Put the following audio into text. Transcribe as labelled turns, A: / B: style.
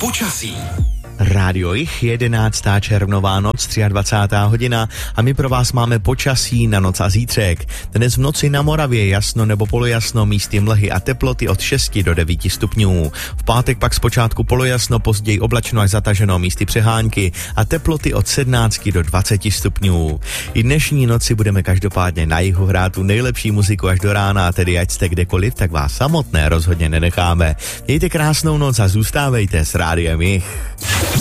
A: Počasí.
B: Rádio Ich, 11. červnová noc, 23. hodina a my pro vás máme počasí na noc a zítřek. Dnes v noci na Moravě jasno nebo polojasno, místy mlhy a teploty od 6 do 9 stupňů. V pátek pak zpočátku polojasno, později oblačno až zataženo, místy přehánky a teploty od 17 do 20 stupňů. I dnešní noci budeme každopádně na jihu hrát tu nejlepší muziku až do rána, tedy ať jste kdekoliv, tak vás samotné rozhodně nenecháme. Mějte krásnou noc a zůstávejte s Rádiem Ich.